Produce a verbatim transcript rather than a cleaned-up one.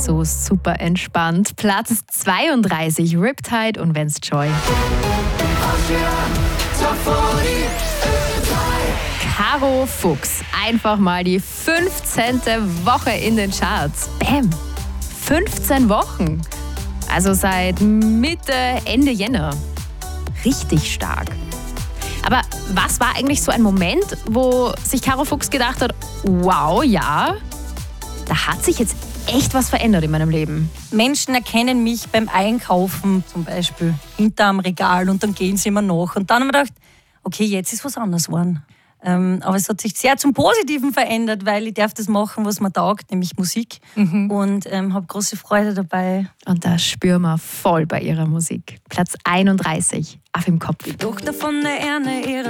so super entspannt. Platz zweiunddreißig, Riptide und Vance Joy. Caro Fuchs, einfach mal die fünfzehnte Woche in den Charts. Bam! fünfzehn Wochen. Also seit Mitte, Ende Jänner. Richtig stark. Aber was war eigentlich so ein Moment, wo sich Caro Fuchs gedacht hat, wow, ja, da hat sich jetzt echt was verändert in meinem Leben? Menschen erkennen mich beim Einkaufen zum Beispiel hinterm Regal und dann gehen sie immer nach. Und dann haben wir gedacht, okay, jetzt ist was anderes geworden. Ähm, aber es hat sich sehr zum Positiven verändert, weil ich darf das machen, was mir taugt, nämlich Musik. Mhm. Und ähm, habe große Freude dabei. Und das spüren wir voll bei ihrer Musik. Platz einunddreißig, Auf im Kopf. Die Tochter von der Erne, ihrer